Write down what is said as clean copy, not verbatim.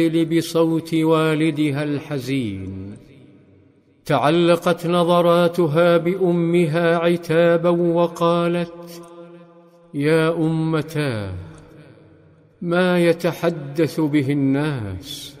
بصوت والدها الحزين. تعلقت نظراتها بأمها عتابا وقالت: يا أمتاه، ما يتحدث به الناس؟